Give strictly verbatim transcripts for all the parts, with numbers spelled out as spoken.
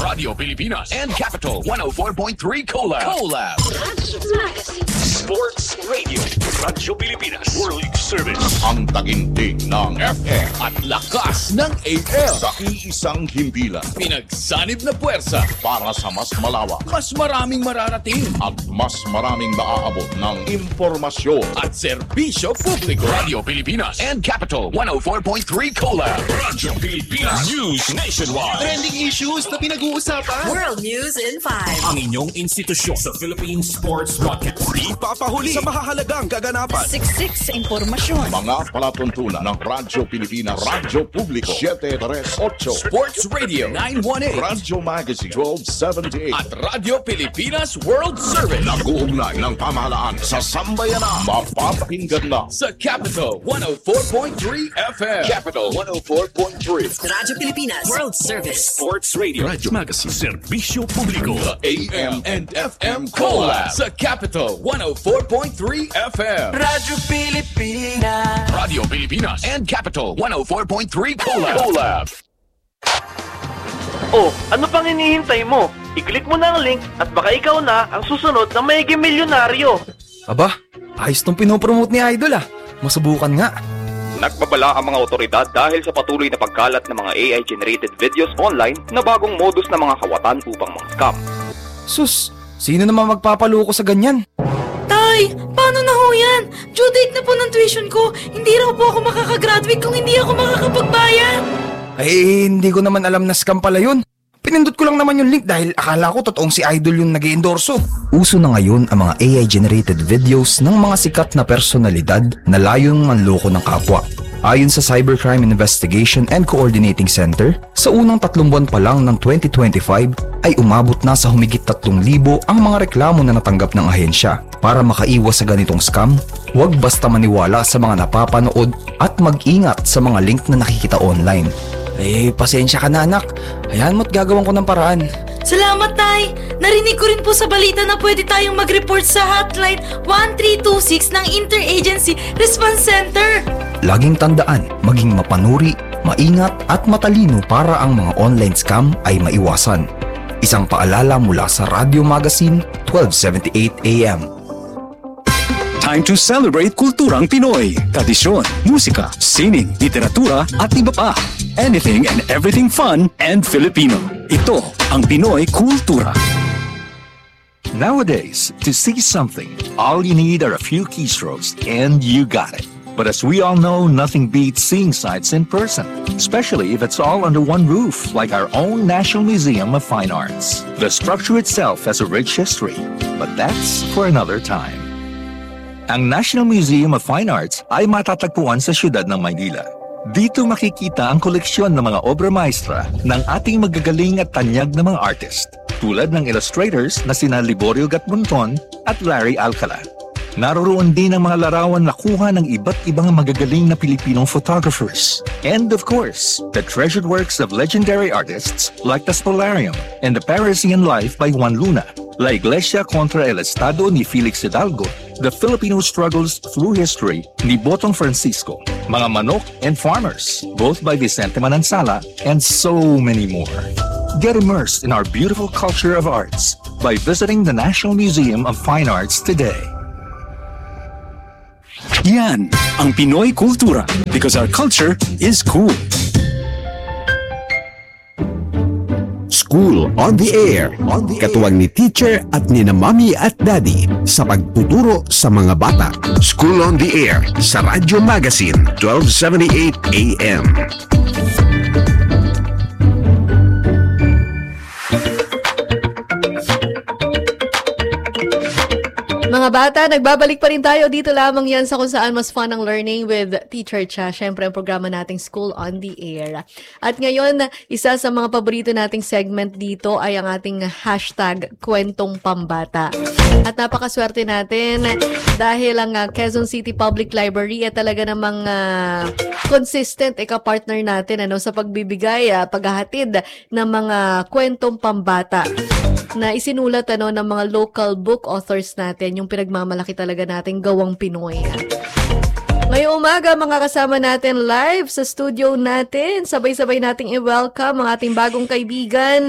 Radio Pilipinas and Capital one oh four point three Collab. Collab. Sports Radio. Radyo Pilipinas. World League Service. Ang taginting ng F M At lakas ng A M. sa iisang himpilan Pinagsanib na puwersa. para sa mas malawak Mas maraming mararating. at mas maraming maaabot ng impormasyon. At serbisyo publiko. Radio Pilipinas and Capital one oh four point three Collab. Radyo Pilipinas. News Nationwide. Trending issues na pinag-uusapan. World News in five. Ang inyong institusyon sa Philippine Sports Broadcast. Ipapahuli sa mahahalagang kaganapan. Siksik sa impormasyon. Mga palatuntunan ng Radyo Pilipinas, Radyo Publiko, seven thirty-eight, Sports Radio nine eighteen. Radyo Magazine, twelve seventy-eight. At Radio Pilipinas World Service. Nag-uugnay ng pamahalaan sa sambayanan. Mapapakinggan na Sa Capital one oh four point three F M. Capital one oh four point three. Radyo Pilipinas World Service. Sports Radio. Radyo Magazine. Serbisyo Publiko. The A M and F M Collab. Sa Capital one oh four point three F M. Radyo Pilipinas. Radio Pilipinas and Capital one oh four point three Collab. Collab. Oh, ano pang hinihintay mo? I-click mo na ang link at baka ikaw na ang susunod na magiging milyonaryo. Aba, ayos tong pinopromote ni Idol ah. Masubukan nga. Nagbabala ang mga otoridad dahil sa patuloy na pagkalat ng mga A I-generated videos online na bagong modus ng mga kawatan upang mga scam. Sus, sino naman magpapaloko sa ganyan? Tay, paano na ho yan? Due date na po ng tuition ko. Hindi raw po ako makakagraduate kung hindi ako makakapagbayad. Ay, hindi ko naman alam na scam pala yun. Pinindot ko lang naman yung link dahil akala ko totoong si Idol yung nag-i-endorso. Uso na ngayon ang mga A I-generated videos ng mga sikat na personalidad na layong manloko ng kapwa. Ayon sa Cybercrime Investigation and Coordinating Center, sa unang tatlong buwan pa lang ng twenty twenty-five ay umabot na sa humigit tatlong libo ang mga reklamo na natanggap ng ahensya. Para makaiwas sa ganitong scam, huwag basta maniwala sa mga napapanood at mag-ingat sa mga link na nakikita online. Eh, pasensya ka na anak. Hayaan mo't gagawin ko ng paraan. Salamat, Tay. Narinig ko rin po sa balita na pwede tayong mag-report sa hotline one three two six ng Interagency Response Center. Laging tandaan, maging mapanuri, maingat at matalino para ang mga online scam ay maiwasan. Isang paalala mula sa Radio Magazine, twelve seventy-eight A M. Time to celebrate kulturang Pinoy. Tradisyon, musika, sining, literatura at iba pa. Anything and everything fun and Filipino. Ito ang Pinoy Kultura. Nowadays, to see something, all you need are a few keystrokes and you got it. But as we all know, nothing beats seeing sights in person, especially if it's all under one roof, like our own National Museum of Fine Arts. The structure itself has a rich history, but that's for another time. Ang National Museum of Fine Arts ay matatagpuan sa siyudad ng Maynila. Dito makikita ang koleksyon ng mga obra maestra ng ating magagaling at tanyag na mga artist, tulad ng illustrators na sina Liborio Gatmonton at Larry Alcala. Naroroon din ang mga larawan na kuha ng iba't ibang magagaling na Pilipinong photographers. And of course, the treasured works of legendary artists like the Spolarium and the Parisian Life by Juan Luna, La Iglesia contra el Estado ni Felix Hidalgo, The Filipino Struggles Through History ni Botong Francisco, Mga Manok and Farmers, both by Vicente Manansala, and so many more. Get immersed in our beautiful culture of arts by visiting the National Museum of Fine Arts today. Yan ang Pinoy Kultura because our culture is cool. School on the Air. Katuwang ni teacher at ni na mommy at daddy sa pagtuturo sa mga bata. School on the Air sa Radio Magazine, twelve seventy-eight A M. Mga bata, nagbabalik pa rin tayo. Dito lamang yan sa kung saan mas fun ang learning with Teacher Cha. Siyempre, ang programa nating School on the Air. At ngayon, isa sa mga paborito nating segment dito ay ang ating hashtag Kwentong Pambata. At napakaswerte natin dahil ang uh, Quezon City Public Library ay talaga namang uh, consistent ika-partner natin ano, sa pagbibigay, uh, paghahatid ng mga kwentong pambata na isinulat ano, ng mga local book authors natin, yung pinagmamalaki talaga natin gawang Pinoy. Ngayong umaga, mga kasama natin live sa studio natin. Sabay-sabay nating i-welcome ang ating bagong kaibigan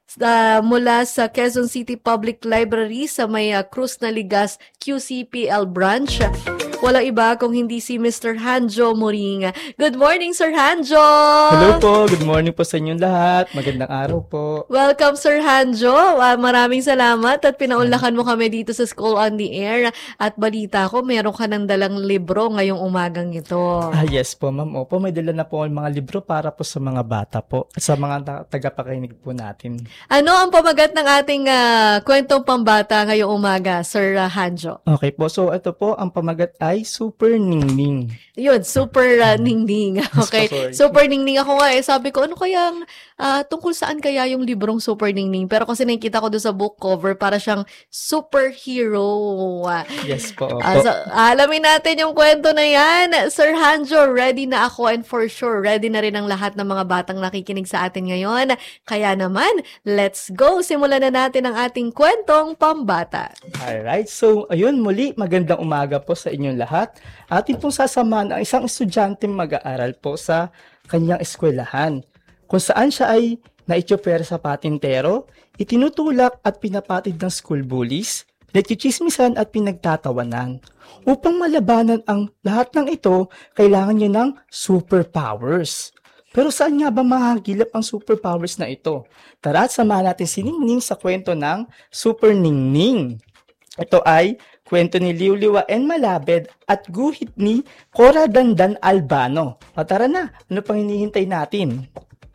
uh, mula sa Quezon City Public Library sa may uh, Cruz Naligas Q C P L branch. Walang iba kung hindi si Mister Hanjo Moringa. Good morning, Sir Hanjo! Hello po, good morning po sa inyong lahat. Magandang araw po. Welcome, Sir Hanjo. Uh, maraming salamat at pinaunlakan mo kami dito sa School on the Air. At balita ko, meron ka ng dalang libro ngayong umagang ito. Ah, yes po, ma'am. Opo, may dala na po ang mga libro para po sa mga bata po. Sa mga ta- tagapakinig po natin. Ano ang pamagat ng ating uh, kwentong pambata ngayong umaga, Sir uh, Hanjo? Okay po, so ito po, ang pamagat ay Super Ningning. Yun, Super uh, Ningning. Okay, Super Ningning ako nga eh. Sabi ko, ano kayang, uh, tungkol saan kaya yung librong Super Ningning? Pero kasi nakikita ko doon sa book cover, para siyang superhero. Yes po. Uh, so, alamin natin yung kwento na yan. Sir Hanjo, ready na ako and for sure, ready na rin ang lahat ng mga batang nakikinig sa atin ngayon. Kaya naman, let's go. Simulan na natin ang ating kwentong pambata. Alright, so ayun muli, magandang umaga po sa inyong lahat. Atin pong sasamahan ang isang estudyante mag-aaral po sa kanyang eskwelahan, kung saan siya ay naitsopera sa patintero, itinutulak at pinapatid ng school bullies, nagchichismisan at pinagtatawanan. Upang malabanan ang lahat ng ito, kailangan niya ng superpowers. Pero saan nga ba mahagilap ang superpowers na ito? Tara at samahan natin si Ningning sa kwento ng Super Ningning. Ito ay kwento ni Liuliwa N. Malabed at guhit ni Cora Dandan Albano. O tara na, ano pang hinihintay natin?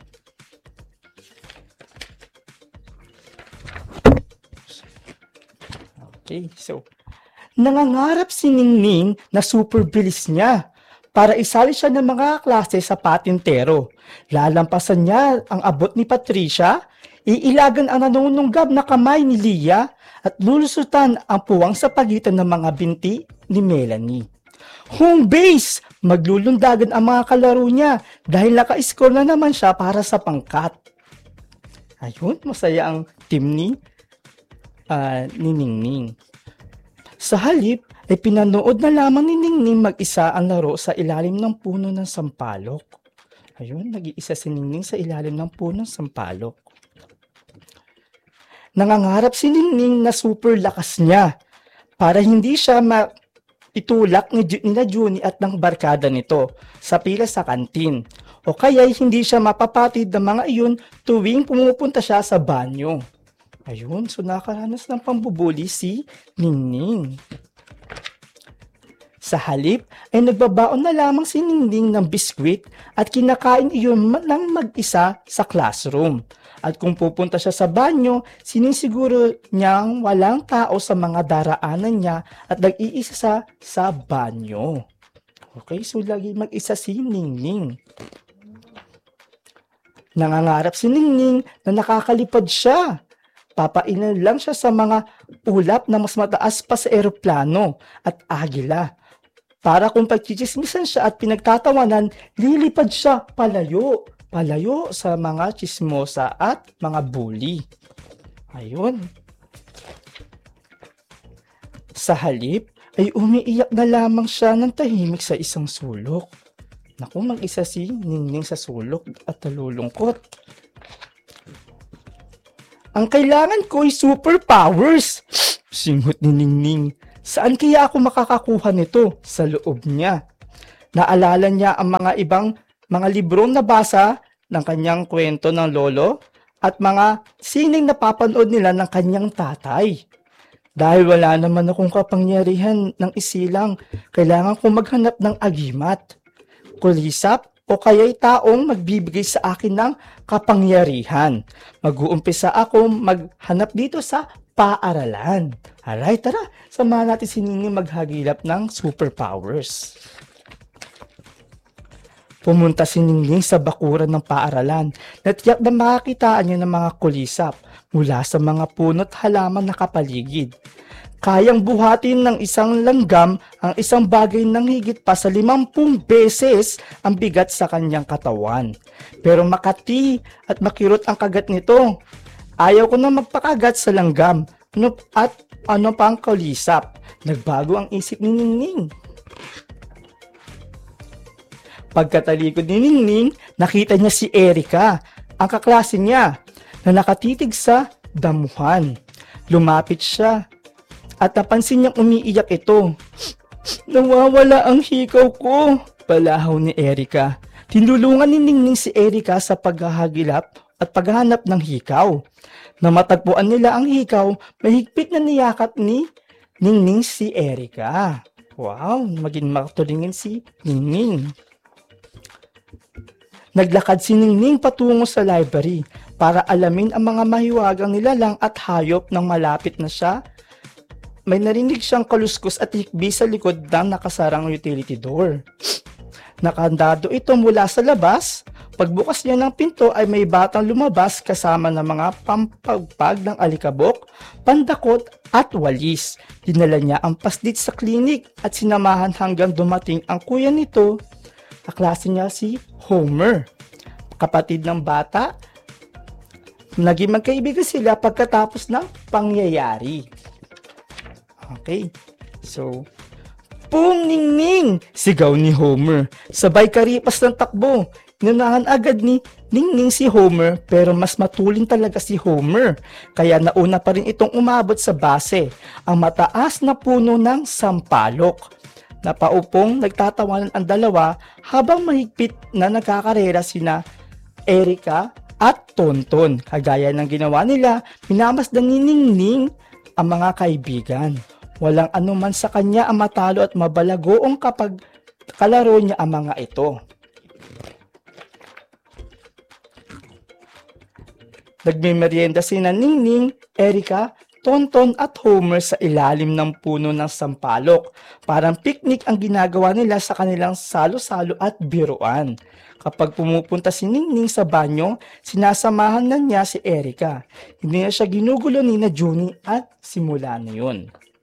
Okay, so nangangarap si Ningning na super bilis niya para isali siya ng mga klase sa patintero. Lalampasan niya ang abot ni Patricia, iilagan ang nanununggab na kamay ni Leah, at lulusutan ang puwang sa pagitan ng mga binti ni Melanie. Home base! Maglulundagan ang mga kalaro niya dahil naka-score na naman siya para sa pangkat. Ayun, masaya ang team ni, uh, ni Ningning. Sa halip, ay pinanood na lamang ni Ningning mag-isa ang laro sa ilalim ng puno ng sampalok. Ayun, nag-iisa si Ningning sa ilalim ng puno ng sampalok. Nangangarap si Ningning na super lakas niya para hindi siya maitulak ni nila Junie at ng barkada nito sa pila sa kantin, o kaya hindi siya mapapatid ng mga iyon tuwing pumupunta siya sa banyo. Ayun, so nakaranas ng pambubuli si Ningning. Sa halip ay nagbabaon na lamang si Ningning ng biskwit at kinakain iyon ng mag-isa sa classroom. At kung pupunta siya sa banyo, sinisiguro niyang walang tao sa mga daraanan niya at nag-iisa sa, sa banyo. Okay, so lagi mag-isa si Ningning. Nangangarap si Ningning na nakakalipad siya. Papainan lang siya sa mga ulap na mas mataas pa sa eroplano at agila. Para kung pagchichismisan siya at pinagtatawanan, lilipad siya palayo. Palayo sa mga chismosa at mga bully. Ayun. Sa halip, ay umiiyak na lamang siya ng tahimik sa isang sulok. Naku, mag-isa si Ningning sa sulok at nalulungkot. Ang kailangan ko ay superpowers! Singot ni Ningning. Saan kaya ako makakakuha nito? Sa loob niya. Naalala niya ang mga ibang mga librong nabasa ng kanyang kwento ng lolo at mga sining napapanood nila ng kanyang tatay. Dahil wala naman akong kapangyarihan ng isilang, kailangan ko maghanap ng agimat, kulisap o kaya'y taong magbibigay sa akin ng kapangyarihan. Mag-uumpisa ako maghanap dito sa paaralan. Alright, tara, samahan natin si Ningning maghagilap ng superpowers. Pumunta si Ningning sa bakuran ng paaralan na tiyak na makakitaan niya ng mga kulisap mula sa mga puno't halaman na kapaligid. Kayang buhatin ng isang langgam ang isang bagay ng higit pa sa limampung beses ang bigat sa kanyang katawan. Pero makati at makirot ang kagat nito. Ayaw ko na magpakagat sa langgam ano, at ano pang kulisap. Nagbago ang isip ni Ningning. Pagkatalikod ni Ningning, nakita niya si Erica, ang kaklase niya. na nakatitig sa damuhan. Lumapit siya at napansin niyang umiiyak ito. Nawawala ang hikaw ko, palahaw ni Erica. Tinulungan ni Ningning si Erica sa paghahagilap at paghahanap ng hikaw. Nang matagpuan nila ang hikaw, mahigpit na niyakap ni Ningning si Erica. Wow, maging makatulingin si Ningning. Naglakad si Ningning patungo sa library para alamin ang mga mahiwagang nilalang at hayop nang malapit na siya. May narinig siyang kaluskos at hikbi sa likod ng nakasarang utility door. Nakandado ito mula sa labas. Pagbukas niya ng pinto ay may batang lumabas kasama ng mga pampagpag ng alikabok, pandakot at walis. Dinala niya ang paslit sa klinik at sinamahan hanggang dumating ang kuya nito. Kaklase niya si Homer, kapatid ng bata. Naging magkaibigan sila pagkatapos ng pangyayari. Okay, so, Pung Ningning! Sigaw ni Homer. Sabay karipas ng takbo. Inunahan agad ni Ningning si Homer pero mas matulin talaga si Homer. Kaya nauna pa rin itong umabot sa base, ang mataas na puno ng sampalok. Napaupong nagtatawanan ang dalawa habang mahigpit na nagkakarera sina Erica at Tonton. Kagaya ng ginawa nila, minamasdan ni Ningning ang mga kaibigan. Walang anuman sa kanya ang matalo at mabalagoong kapag kalaro niya ang mga ito. Nagmimerienda sina Ningning, Erica, Tonton at Homer sa ilalim ng puno ng sampalok. Parang picnic ang ginagawa nila sa kanilang salo-salo at biruan. Kapag pumupunta si Ningning sa banyo, sinasamahan na niya si Erica. Hindi na siya ginugulo ni na Junie at simula na yun.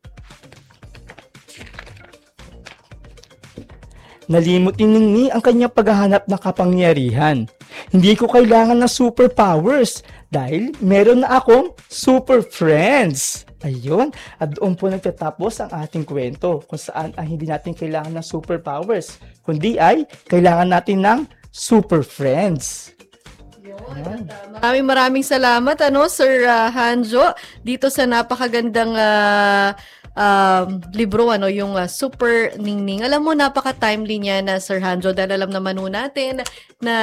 Nalimot ni Ningning ang kanyang paghahanap ng kapangyarihan. Hindi ko kailangan ng superpowers dahil meron na akong super friends. Ayun, at doon po nagtatapos ang ating kwento kung saan ay hindi natin kailangan ng superpowers, kundi ay kailangan natin ng super friends. Yun. Maraming maraming salamat ano Sir uh, Hanjo dito sa napakagandang uh, Um, libro, ano, yung uh, Super Ningning. Alam mo, napaka-timely niya na Sir Hanjo dahil alam naman ho natin na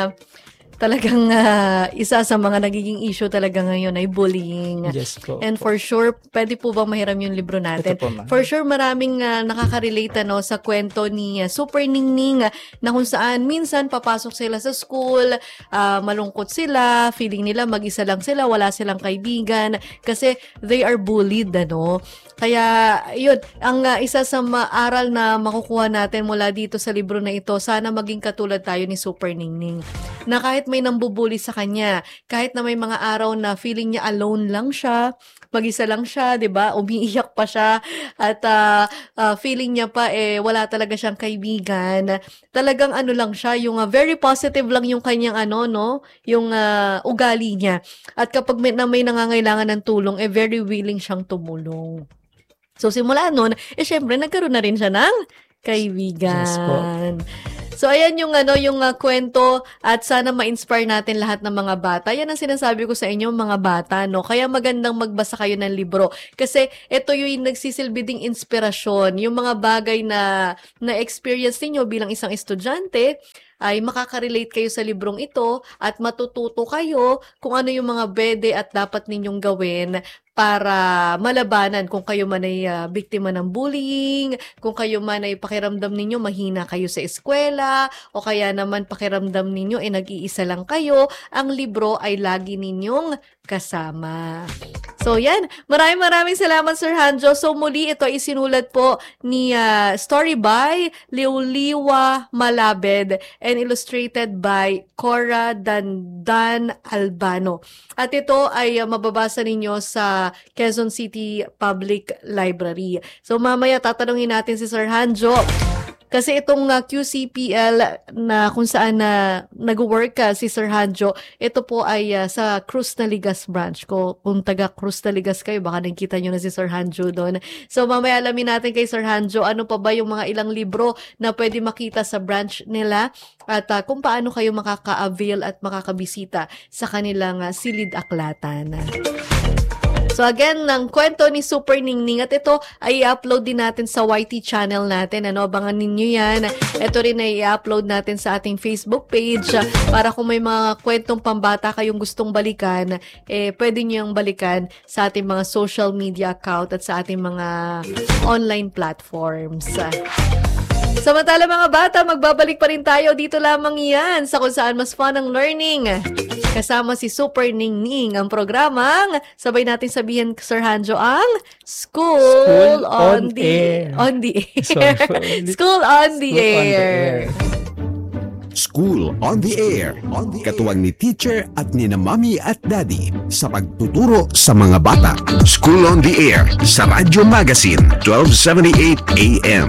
talagang uh, isa sa mga nagiging issue talaga ngayon ay bullying. Yes po. And for sure, pwede po bang mahiram yung libro natin? Po, for sure, maraming uh, nakaka-relate ano, sa kwento ni uh, Super Ningning uh, na kung saan minsan papasok sila sa school, uh, malungkot sila, feeling nila mag-isa lang sila, wala silang kaibigan kasi they are bullied, ano. Kaya, yun, ang uh, isa sa maaral na makukuha natin mula dito sa libro na ito, sana maging katulad tayo ni Super Ningning. Na kahit may nambubuli sa kanya, kahit na may mga araw na feeling niya alone lang siya, mag-isa lang siya, 'di ba? Umiiyak pa siya at uh, uh, feeling niya pa eh wala talaga siyang kaibigan. Talagang ano lang siya, yung uh, very positive lang yung kanyang ano no, yung uh, ugali niya. At kapag may, na may nangangailangan ng tulong, eh very willing siyang tumulong. So simula noon, eh syempre nagkaroon na rin siya ng kaibigan. Yes po. So ayan yung ano yung uh, kwento at sana ma-inspire natin lahat ng mga bata. Yan ang sinasabi ko sa inyo mga bata, no. Kaya magandang magbasa kayo ng libro kasi ito yung nagsisilbi ding inspirasyon, yung mga bagay na na experience niyo bilang isang estudyante ay makaka-relate kayo sa librong ito at matututo kayo kung ano yung mga pwede at dapat ninyong gawin para malabanan kung kayo man ay uh, biktima ng bullying, kung kayo man ay pakiramdam ninyo mahina kayo sa eskwela, o kaya naman pakiramdam ninyo ay nag-iisa lang kayo, ang libro ay lagi ninyong kasama. So yan, maraming maraming salamat Sir Hanjo. So muli ito isinulat po ni uh, story by Liuliwa Malabed and illustrated by Cora Dandan Albano. At ito ay uh, mababasa ninyo sa Quezon City Public Library. So mamaya tatanungin natin si Sir Hanjo, Kasi itong uh, Q C P L na kung saan na uh, nag-work ka si Sir Hanjo, ito po ay uh, sa Cruz Naligas branch ko. Kung taga Cruz Naligas kayo, baka nakita nyo na si Sir Hanjo doon. So mamaya alamin natin kay Sir Hanjo ano pa ba yung mga ilang libro na pwede makita sa branch nila at uh, kung paano kayo makaka-avail at makakabisita sa kanilang uh, silid aklatan. So again, ng kwento ni Super Ningning at ito ay i-upload din natin sa Y T channel natin. Ano, abangan ninyo yan. Ito rin ay i-upload natin sa ating Facebook page para kung may mga kwentong pambata kayong gustong balikan, eh pwede nyo yung balikan sa ating mga social media account at sa ating mga online platforms. Samantala mga bata, magbabalik pa rin tayo dito lamang yan sa kung saan mas fun ang learning. Kasama si Super Ningning ang programang, sabay natin sabihin Sir Hanjo, ang School, School on, on the Air. On the Air. Sorry, School on the School Air. On the air. School on the Air. On the Katuwang ni Teacher at ni na Mami at Daddy sa pagtuturo sa mga bata. School on the Air sa Radyo Magazine, twelve seventy-eight A M.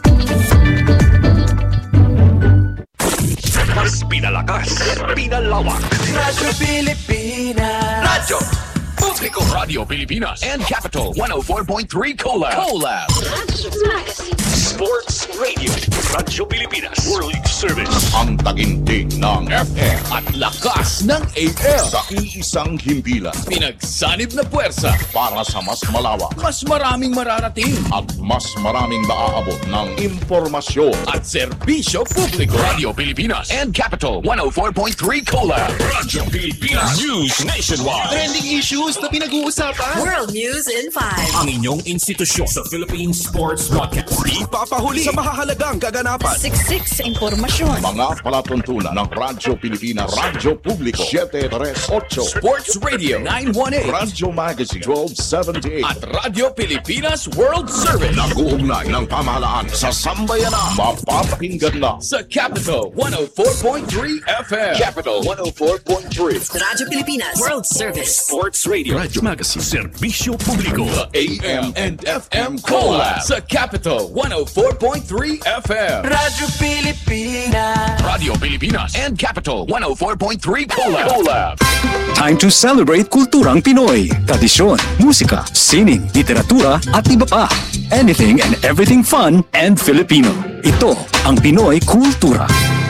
Mas pinalakas, pinalawak. Radyo Pilipinas. Radyo Publiko, Radio Pilipinas and Capital one oh four point three Collab. Collab. Sports Radio. Radyo Pilipinas. World Service. Ang taginting ng F M at lakas ng A M. Sa iisang himpilan. Pinagsanib na puwersa Para sa mas malawak. Mas maraming mararating. At mas maraming maaabot ng impormasyon. At serbisyo publiko. Radio Pilipinas and Capital one oh four point three Collab. Radyo Pilipinas. News Nationwide. Trending issues na pinag-uusapan. World News in five. Ang inyong institusyon sa Philippine Sports Broadcast. Ipapahuli sa mahahalagang kaganapan. Siksik sa impormasyon. Mga palatuntunan ng Radyo Pilipinas, Radyo Publiko, seven thirty-eight. Sports Radio nine eighteen. Radyo Magazine, twelve seventy-eight. At Radyo Pilipinas World Service. Nag-uugnay ng pamahalaan sa sambayanan. Mapapakinggan na sa Capital one oh four point three F M. Capital one oh four point three. Radyo Pilipinas World Service. Sports Radio. Radyo Magazine. Serbisyo Publiko. The A M and F M Collab. Sa Capital one oh four point three F M. Radyo Pilipinas. Radio Pilipinas and Capital one oh four point three Collab. Collab. Time to celebrate kulturang Pinoy. Tradisyon, musika, sining, literatura at iba pa. Anything and everything fun and Filipino. Ito ang Pinoy Kultura.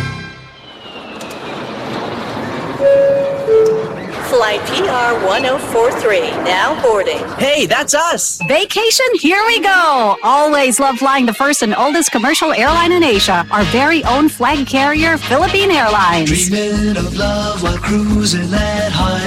Flight P R one oh four three, now boarding. Hey, that's us! Vacation, here we go! Always love flying the first and oldest commercial airline in Asia, our very own flag carrier, Philippine Airlines. Dreaming of love while cruising at high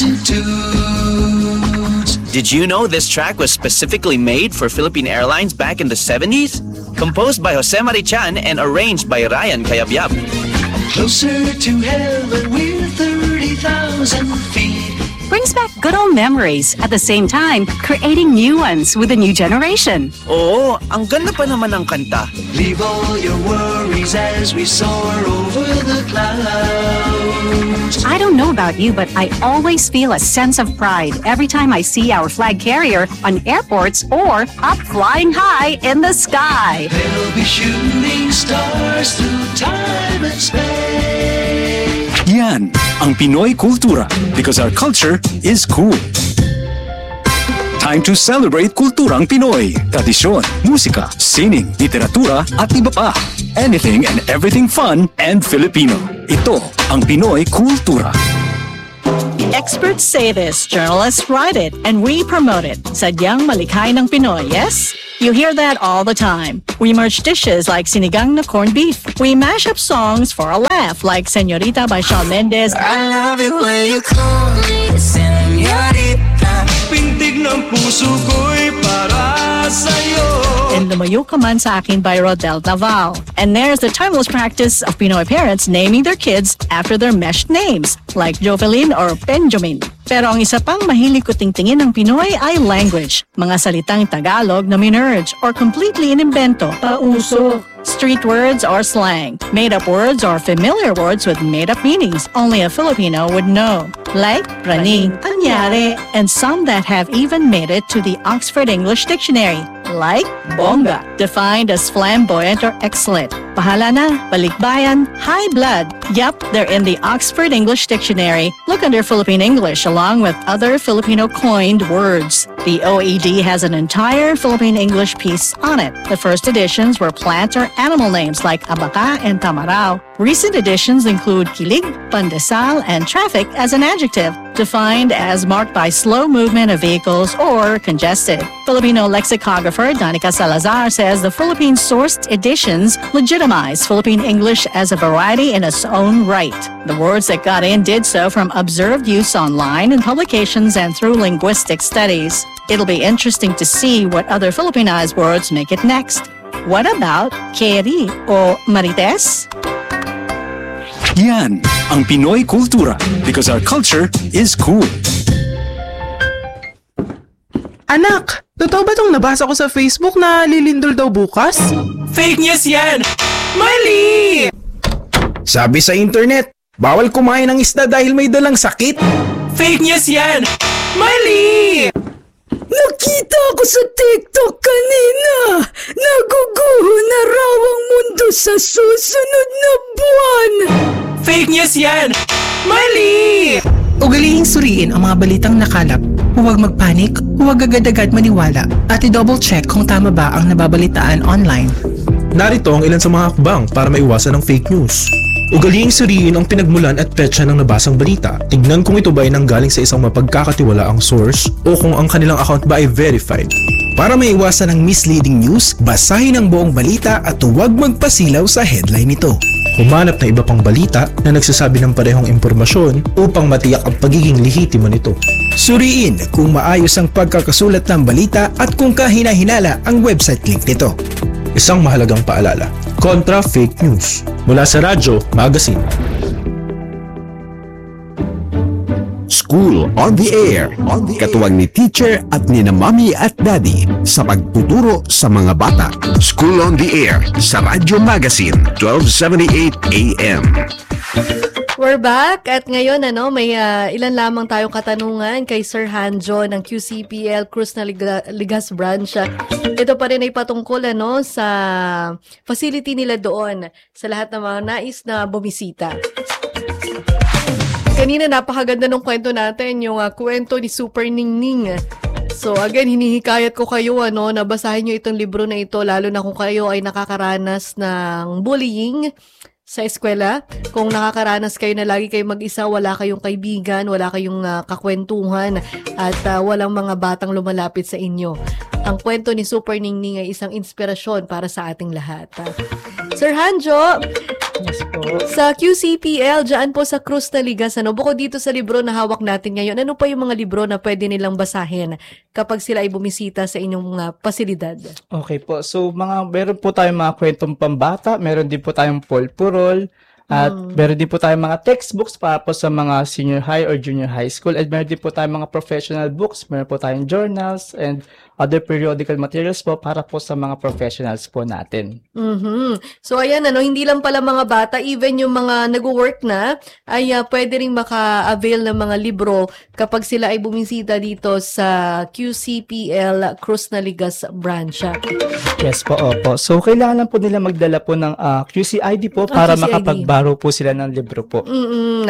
altitudes. Did you know this track was specifically made for Philippine Airlines back in the seventies? Composed by Jose Marichan and arranged by Ryan Cayabyab. Closer to heaven, we're thirty thousand feet. Brings back good old memories, at the same time, creating new ones with a new generation. Oo, ang ganda pa naman ng kanta. Leave all your worries as we soar over the clouds. I don't know about you, but I always feel a sense of pride every time I see our flag carrier on airports or up flying high in the sky. They'll be shooting stars through time and space. Yan ang Pinoy Kultura because our culture is cool. Time to celebrate kulturang Pinoy. Tradisyon, musika, sining, literatura at iba pa. Anything and everything fun and Filipino. Ito ang Pinoy Kultura. Experts say this, journalists write it, and we promote it. Sadyang malikhay ng Pinoy, yes? You hear that all the time. We merge dishes like sinigang na corned beef. We mash up songs for a laugh like Señorita by Shawn Mendes. I love it when you call me Señorita. Pintig ng puso ko'y para sa'yo. And Lumayo Ka Man Sa Akin by Rodel Naval. And there's the timeless practice of Pinoy parents naming their kids after their meshed names, like Jovelyn or Benjamin. Pero ang isa pang mahilig ko tingtingin ng Pinoy ay language. Mga salitang Tagalog na minerge or completely inimbento. Pauso. Street words or slang. Made-up words or familiar words with made-up meanings only a Filipino would know. Like praning, anyare, and some that have even made it to the Oxford English Dictionary. Like bongga, defined as flamboyant or excellent. Pahala na, balikbayan, high blood. Yep, they're in the Oxford English Dictionary. Look under Philippine English along with other Filipino coined words. The O E D has an entire Philippine English piece on it. The first editions were plant or animal names like abaca and tamarao. Recent editions include kilig, pandesal, and traffic as an adjective, defined as marked by slow movement of vehicles or congested. Filipino lexicographer Danica Salazar says the Philippine-sourced editions legitimize Philippine English as a variety in its own right. The words that got in did so from observed use online in publications and through linguistic studies. It'll be interesting to see what other Filipinized words make it next. What about Keri o Marites? Yan ang Pinoy kultura because our culture is cool. Anak, totoo ba itong nabasa ko sa Facebook na lilindol daw bukas? Fake news yan! Mali! Sabi sa internet, bawal kumain ng isda dahil may dalang sakit. Fake news yan! Mali! Nakita ko sa TikTok kanina, naguguho na raw ang mundo sa susunod na buwan. Fake news yan! Mali! Ugaliing suriin ang mga balitang nakalap. Huwag magpanik, huwag agad-agad maniwala, at i-double check kung tama ba ang nababalitaan online. Narito ang ilan sa mga hakbang para maiwasan ang fake news. Ugaliing suriin ang pinagmulan at petsa ng nabasang balita. Tignan kung ito ba ay nanggaling sa isang mapagkakatiwalaang source o kung ang kanilang account ba ay verified. Para maiwasan ang misleading news, basahin ang buong balita at huwag magpasilaw sa headline nito. Humanap ng iba pang balita na nagsasabi ng parehong impormasyon upang matiyak ang pagiging lehitimo nito. Suriin kung maayos ang pagkakasulat ng balita at kung kahina-hinala ang website link nito. Isang mahalagang paalala, kontra fake news. Mula sa Radyo Magazine. School on the Air. Katuwang ni teacher at ni na mommy at daddy sa pagtuturo sa mga bata. School on the Air sa Radyo Magazine, twelve seventy-eight A M. We're back at ngayon ano may uh, ilan lamang tayong katanungan kay Sir Hanjo ng Q C P L Cruz na Liga, Ligas branch. Ito pa rin ay patungkol ano sa facility nila doon sa lahat ng mga nais na bumisita. Kanina napakaganda ng kwento natin yung uh, kwento ni Super Ningning. So again, hinihikayat ko kayo ano na basahin niyo itong libro na ito lalo na kung kayo ay nakakaranas ng bullying sa eskwela. Kung nakakaranas kayo na lagi kayo mag-isa, wala kayong kaibigan, wala kayong uh, kakwentuhan at uh, walang mga batang lumalapit sa inyo. Ang kwento ni Super Ningning ay isang inspirasyon para sa ating lahat. Uh, Sir Hanjo, yes po. Sa Q C P L, dyan po sa Cruz na Ligas, ano, bukod dito sa libro na hawak natin ngayon, ano pa yung mga libro na pwede nilang basahin kapag sila ay bumisita sa inyong uh, pasilidad? Okay po. So, mga meron po tayong mga kwentong pambata, meron din po tayong polpurol, at mm. meron din po tayong mga textbooks para po sa mga senior high or junior high school, at meron din po tayong mga professional books, meron po tayong journals, and other periodical materials po para po sa mga professionals po natin. Mm-hmm. So ayan, ano, hindi lang pala mga bata, even yung mga nag-work na, ay uh, pwede rin maka-avail ng mga libro kapag sila ay bumisita dito sa Q C P L Cruz na Ligas branch. Yes po, opo. So kailangan po nila magdala po ng uh, Q C I D po para oh, makapagbaro po sila ng libro po. Mm-mm.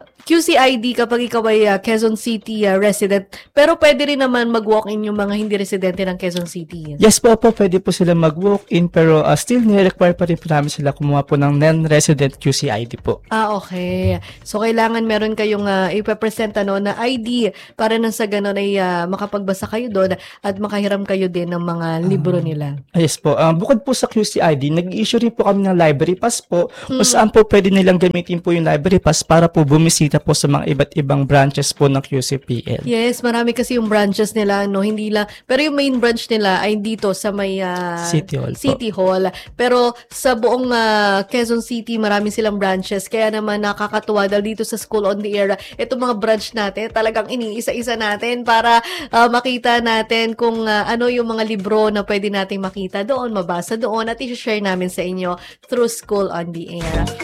Q C I D kapag ikaw ay uh, Quezon City uh, resident, pero pwede rin naman mag-walk-in yung mga hindi residente ng Quezon City. Yes po po, pwede po sila mag-walk-in, pero uh, still nire-require pa rin po namin sila kumuha po ng non-resident Q C I D po. Ah, okay. So kailangan meron kayong uh, ipapresent ano, na I D para nang sa ganun ay uh, makapagbasa kayo doon at makahiram kayo din ng mga libro um, nila. Yes po. Um, bukod po sa Q C I D, nag-issue rin po kami ng library pass po, hmm. kung saan po pwede nilang gamitin po yung library pass para po bumisita po sa mga iba't ibang branches po ng Q C P L. Yes, marami kasi yung branches nila, no, hindi lang, pero yung main branch nila ay dito sa may uh, City Hall. City po. Hall. Pero sa buong uh, Quezon City, marami silang branches, kaya naman nakakatuwa dahil dito sa School on the Air, itong mga branch natin, talagang iniisa-isa natin para uh, makita natin kung uh, ano yung mga libro na pwede nating makita doon, mabasa doon, at i-share namin sa inyo through School on the Air.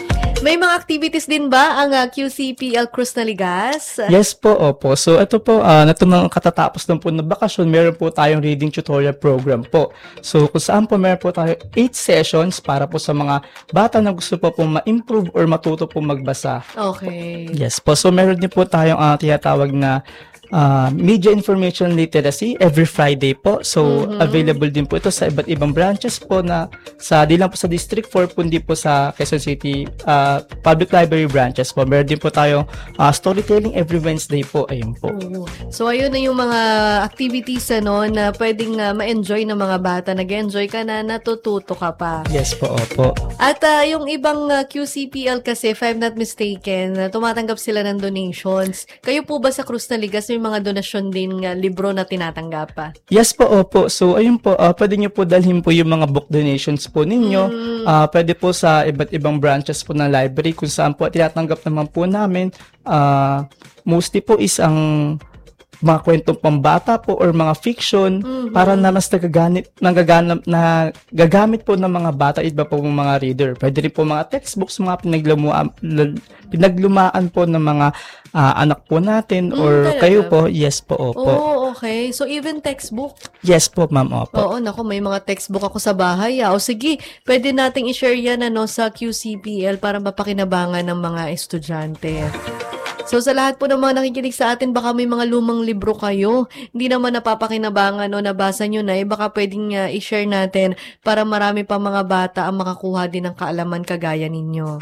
May mga activities din ba ang uh, Q C P L Cruz Naligas? Yes po, opo. So, ito po, uh, nato nang katatapos lang po ng bakasyon, meron po tayong reading tutorial program po. So, kung saan po meron po tayo eight sessions para po sa mga bata na gusto po po ma-improve or matuto po magbasa. Okay. Yes po. So, meron din po tayong uh, tinatawag na Uh, media information literacy every Friday po. So, mm-hmm. available din po ito sa iba't ibang branches po na sa, di lang po sa District four, kundi po sa Quezon City uh, Public Library branches po. Meron din po tayong uh, storytelling every Wednesday po. Ayun po. Oo. So, ayun na yung mga activities ano, na pwedeng uh, ma-enjoy ng mga bata. Nag-enjoy ka na, natututo ka pa. Yes po, opo. At uh, yung ibang uh, Q C P L kasi, if I'm not mistaken, uh, tumatanggap sila ng donations. Kayo po ba sa Cruz Naligas may mga donasyon din uh, libro na tinatanggap pa? Yes po, opo. So, ayun po, uh, pwede nyo po dalhin po yung mga book donations po ninyo. Mm. Uh, pwede po sa iba't ibang branches po ng library kung saan po tinatanggap naman po namin. Uh, mostly po is ang mga kwentong pambata po or mga fiction mm-hmm. para na mas nagagamit, nagagamit, na gagamit po ng mga bata, iba po mga reader. Pwede rin po mga textbooks, mga pinaglumaan, pinaglumaan po ng mga uh, anak po natin mm, or talaga? Kayo po. Yes po, opo. Oh, okay. So, even textbook? Yes po, ma'am, opo. Oo, naku, may mga textbook ako sa bahay. Ah. O sige, pwede nating i-share yan ano, sa Q C P L para mapakinabangan ng mga estudyante. So, sa lahat po ng mga nakikinig sa atin, baka may mga lumang libro kayo. Hindi naman napapakinabangan o nabasa nyo na, eh, baka pwedeng uh, i-share natin para marami pa mga bata ang makakuha din ng kaalaman kagaya ninyo.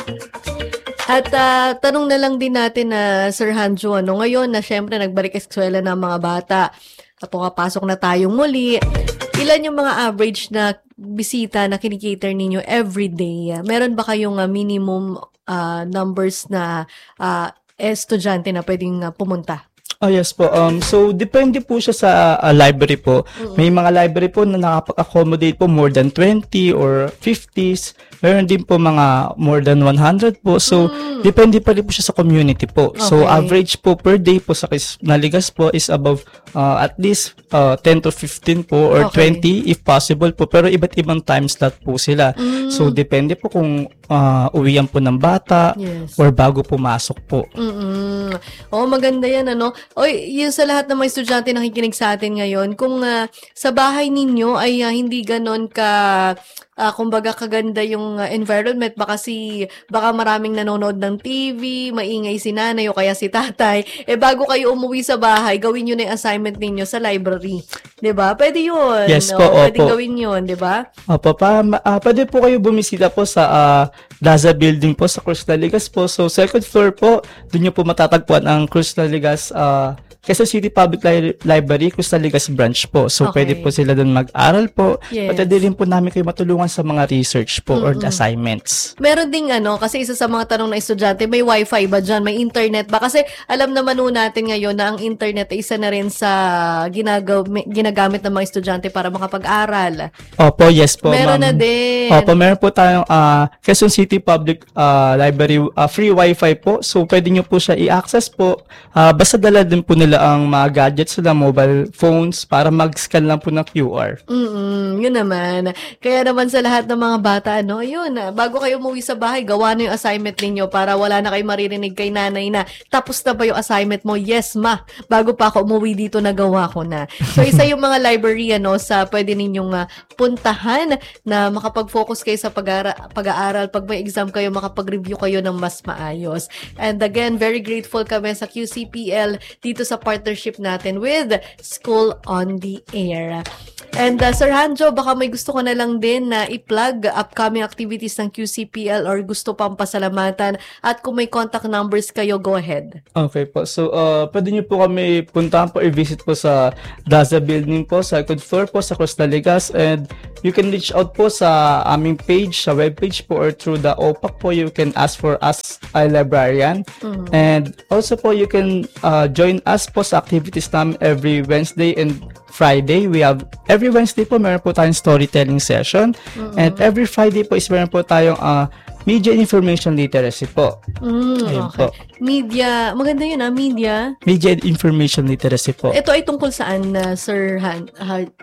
At uh, tanong na lang din natin na uh, Sir Hanjo, ano, ngayon na syempre nagbalik eskwela ng mga bata at pumapasok na tayong muli, ilan yung mga average na bisita na kinikater ninyo everyday? Meron ba kayong uh, minimum uh, numbers na uh, estudyante na pwedeng uh, pumunta? Oh, yes po. Um, so, depende po siya sa uh, library po. Mm-hmm. May mga library po na nakapag-accommodate po more than twenty or fifties. Meron din po mga more than one hundred po. So, mm. depende pa rin po siya sa community po. Okay. So, average po per day po sa Naligas po is above uh, at least uh, ten to fifteen po or okay. twenty if possible po. Pero iba't ibang time slot po sila. Mm. So, depende po kung uh, uwian po ng bata yes. or bago pumasok po. Mm-mm. Oh, maganda yan, ano? Oy, yun sa lahat ng mga estudyante nakikinig sa atin ngayon, kung uh, sa bahay ninyo ay uh, hindi ganon ka Uh, kumbaga kaganda yung uh, environment, baka si baka maraming nanonood ng T V, maingay si nanay o kaya si tatay, eh bago kayo umuwi sa bahay, gawin nyo na yung assignment ninyo sa library. 'Di ba? Pwede yun. Yes no? po, opo. Pwede gawin yun, 'di ba? Opo, pa, uh, pwede po kayo bumisita po sa uh, Daza Building po sa Cruz Naligas po. So, second floor po, doon nyo po matatagpuan ang Cruz Naligas uh, Quezon City Public Li- Library, Cruz Naligas branch po. So, okay. pwede po sila doon mag-aral po. Yes. Pwede din po namin kayo matulungan sa mga research po mm-hmm. or assignments. Meron ding ano, kasi isa sa mga tanong ng estudyante, may wifi ba dyan? May internet ba? Kasi alam naman po natin ngayon na ang internet ay isa na rin sa ginagaw- ginagamit ng mga estudyante para makapag-aral. Opo, yes po. Meron ma'am. na din. Opo, meron po tayong uh, Quezon City Public uh, Library uh, free wifi po. So, pwede nyo po siya i-access po. Uh, basta dala din po nila ang mga gadgets nila, mobile phones, para mag-scan lang po ng Q R. Mm, yun naman. Kaya naman sa lahat ng mga bata, ano, yun, bago kayo umuwi sa bahay, gawa na yung assignment ninyo para wala na kayo maririnig kay nanay na, tapos na ba yung assignment mo? Yes, ma. Bago pa ako umuwi dito, nagawa ko na. So, isa yung mga library, ano, sa pwede ninyong uh, puntahan na makapag-focus kayo sa pag-aara- pag-aaral. Pag may exam kayo, makapag-review kayo ng mas maayos. And again, very grateful kami sa Q C P L dito sa partnership natin with School on the Air. And uh, Sir Hanjo, baka may gusto ko na lang din na i-plug upcoming activities ng Q C P L or gusto pang pasalamatan, at kung may contact numbers kayo, go ahead. Okay po. So, uh, pwede nyo po kami puntahan po, i-visit po sa Daza Building po, sa second floor po sa Cruz Naligas, and you can reach out po sa aming page, sa webpage po, or through the O P A C po, you can ask for us a librarian. Mm-hmm. And also po, you can uh, join us po sa activities namin every Wednesday and Friday. We have, every Wednesday po, meron po tayong storytelling session. Mm-hmm. And every Friday po is meron po tayong uh, media information literacy po. Mm, okay. Po. Media, maganda yun ah, media. Media information literacy po. Ito ay tungkol saan, uh, Sir Han? Ha-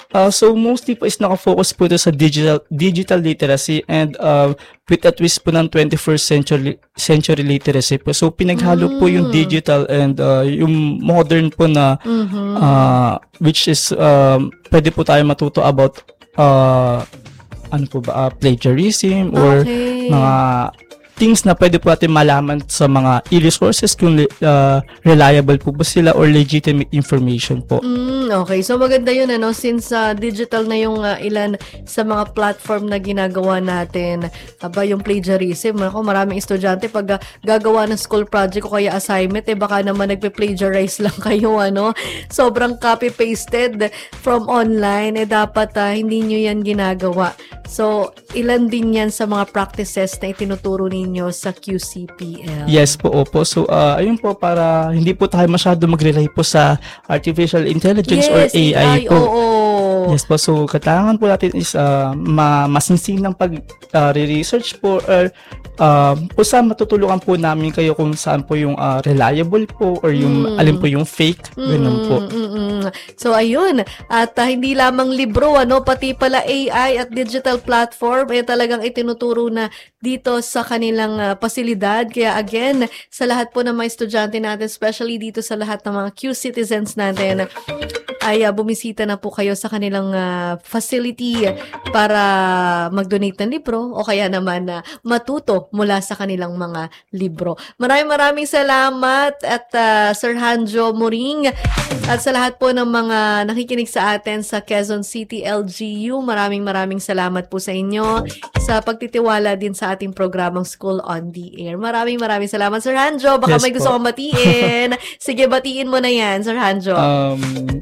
Uh, so mostly po is nakafocus po ito sa digital digital literacy and uh, with a twist po ng twenty-first century century literacy po. So pinaghalo po yung digital and uh, yung modern po na Mhm. uh, which is um, pwede po tayo matuto about uh, ano po ba uh, plagiarism or Okay. mga things na pwede po natin malaman sa mga e-resources kung uh, reliable po ba sila or legitimate information po. Mm, okay, so maganda yun ano, since uh, digital na yung uh, ilan sa mga platform na ginagawa natin, aba yung plagiarism, ako maraming estudyante pag uh, gagawa ng school project o kaya assignment, eh baka naman nagpe-plagiarize lang kayo, ano, sobrang copy-pasted from online, eh dapat uh, hindi nyo yan ginagawa. So, ilan din yan sa mga practices na itinuturo ninyo sa Q C P L? Yes po, opo. So, uh, ayun po, para hindi po tayo masyado mag-rely po sa artificial intelligence Yes, or A I, A I, po. oo. Yes po, so kailangan po natin is uh, ma masinsinang pag-research po or uh, po sa matutulungan po namin kayo kung saan po yung uh, reliable po or yung Mm. alin po yung fake, ganun po. Mm, mm, mm. So ayun, at uh, hindi lamang libro, ano, pati pala A I at digital platform eh talagang itinuturo na dito sa kanilang uh, pasilidad. Kaya again, sa lahat po ng mga estudyante natin, especially dito sa lahat ng mga Q-citizens natin, ay uh, bumisita na po kayo sa kanilang uh, facility para mag-donate ng libro o kaya naman uh, matuto mula sa kanilang mga libro. Maraming maraming salamat at uh, Sir Hanjo Moring at sa lahat po ng mga nakikinig sa atin sa Quezon City L G U. Maraming maraming salamat po sa inyo sa pagtitiwala din sa ating programang School on the Air. Maraming maraming salamat, Sir Hanjo. Baka Yes may gusto po. kang batiin. Sige, batiin mo na yan, Sir Hanjo. Um,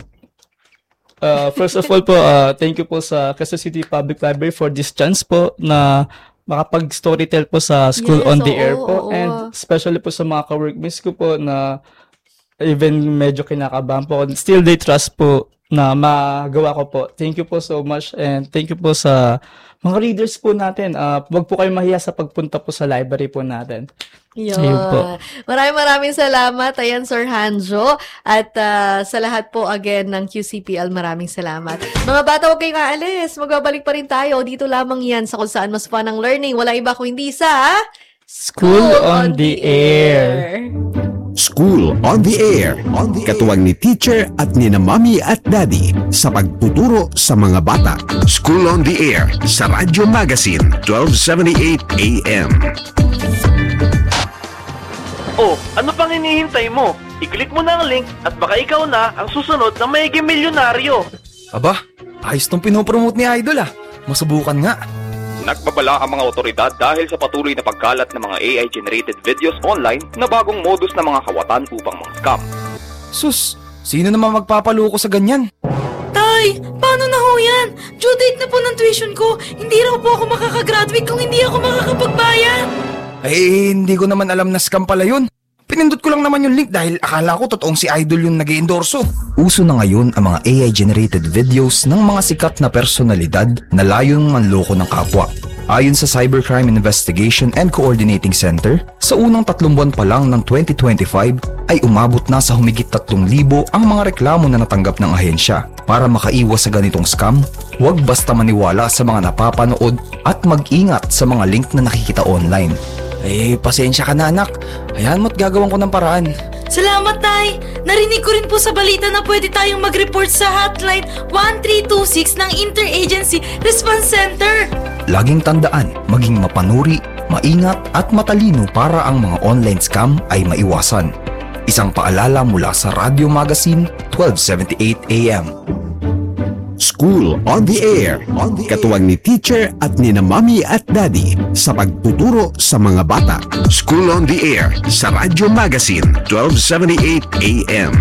uh, first of all po, uh, thank you po sa Quezon City Public Library for this chance po na makapag-storytell po sa School Yes, on the oo, Air po. oo. And especially po sa mga ka-workmates ko po na even medyo kinakabahan po. Still they trust po na magawa ko po. Thank you po so much and thank you po sa mga readers po natin. Uh, huwag po kayo mahiya sa pagpunta po sa library po natin. Yun. Ayun po. Maraming maraming salamat. Ayan, Sir Hanjo. At uh, sa lahat po again ng Q C P L, maraming salamat. Mga bata, huwag kayong aalis. Magbabalik pa rin tayo. Dito lamang yan sa kung saan mas fun ang learning. Walang iba kung hindi sa School on the Air. School on the Air. On the Katuwang ni teacher at ni na mommy at daddy sa pagtuturo sa mga bata. School on the Air sa Radyo Magazine twelve seventy-eight A M. Oh, ano pang hinihintay mo? I-click mo na ang link at baka ikaw na ang susunod na maiging milyonaryo. Aba, ayos tong pinopromote ni Idol ah. Masubukan nga. Nagbabala ang mga otoridad dahil sa patuloy na pagkalat ng mga A I-generated videos online na bagong modus ng mga kawatan upang mga scam. Sus, sino naman magpapaluko sa ganyan? Tay, paano na ho yan? Due date na po ng tuition ko. Hindi raw po ako makakagraduate kung hindi ako makakapagbayad. Eh, hindi ko naman alam na scam pala yun. Pinindot ko lang naman yung link dahil akala ko totoong si Idol yung nag-i-endorso. Uso na ngayon ang mga A I-generated videos ng mga sikat na personalidad na layong manloko ng kapwa. Ayon sa Cybercrime Investigation and Coordinating Center, sa unang tatlong buwan pa lang ng twenty twenty-five ay umabot na sa humigit tatlong libo ang mga reklamo na natanggap ng ahensya. Para makaiwas sa ganitong scam, huwag basta maniwala sa mga napapanood at mag-ingat sa mga link na nakikita online. Eh, pasensya ka na anak. Hayaan mo't gagawin ko ng paraan. Salamat, Tay! Narinig ko rin po sa balita na pwede tayong mag-report sa hotline one three two six ng Interagency Response Center. Laging tandaan, maging mapanuri, maingat at matalino para ang mga online scam ay maiwasan. Isang paalala mula sa Radyo Magazine twelve seventy-eight A M. School on the Air. Katuwang ni teacher at ni na mommy at daddy sa pagtuturo sa mga bata. School on the Air sa Radyo Magazine twelve seventy-eight A M.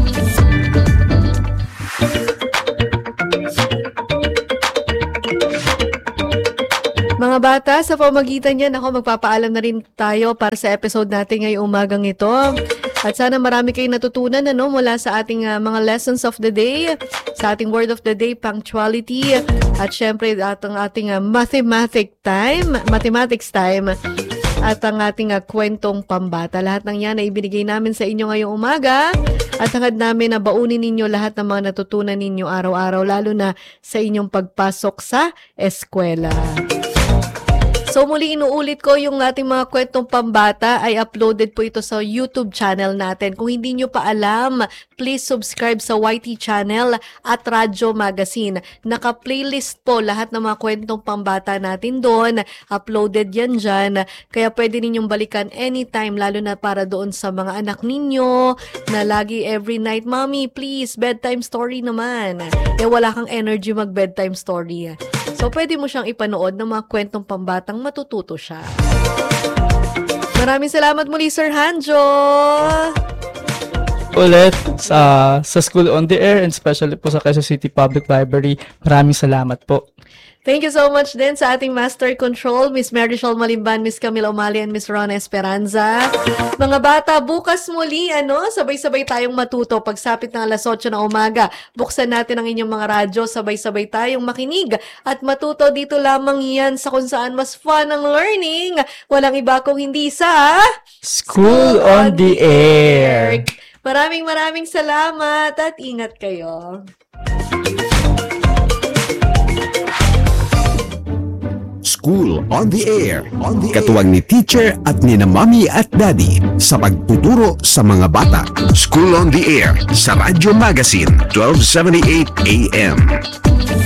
Mga bata, sa pamagitan yan, ako magpapaalam na rin tayo para sa episode natin ngayong umagang ito. At sana marami kayong natutunan ano, mula sa ating uh, mga lessons of the day, sa ating word of the day, punctuality, at syempre at ang ating uh, mathematic time, mathematics time, at ang ating uh, kwentong pambata. Lahat ng yan ay ibinigay namin sa inyo ngayong umaga At hangad namin na baunin ninyo lahat ng mga natutunan ninyo araw-araw, lalo na sa inyong pagpasok sa eskwela. So muli inuulit ko, yung ating mga kwentong pambata ay uploaded po ito sa YouTube channel natin. Kung hindi nyo pa alam, please subscribe sa Y T channel at Radyo Magazine. Naka-playlist po lahat ng mga kwentong pambata natin doon. Uploaded yan dyan. Kaya pwede ninyong balikan anytime, lalo na para doon sa mga anak ninyo na lagi every night, Mommy, please, bedtime story naman. Eh wala kang energy mag-bedtime story. So pwede mo siyang ipanood ng mga kwentong pambatang matututo siya. Maraming salamat muli, Sir Hanjo! Ulit sa, sa School on the Air and especially po sa Quezon City Public Library. Maraming salamat po. Thank you so much din sa ating Master Control, Miss Marichel Malimban, Miss Camila Umali, and Miss Rona Esperanza. Mga bata, bukas muli, ano, sabay-sabay tayong matuto. Pagsapit ng alas otso na umaga, buksan natin ang inyong mga radyo, sabay-sabay tayong makinig at matuto. Dito lamang yan sa kung saan mas fun ang learning. Walang iba kung hindi sa School on the Air. Maraming maraming salamat at ingat kayo. School on the Air. On the Katuwang ni teacher at ni na mommy at daddy sa pagtuturo sa mga bata. School on the Air sa Radyo Magazine twelve seventy-eight A M.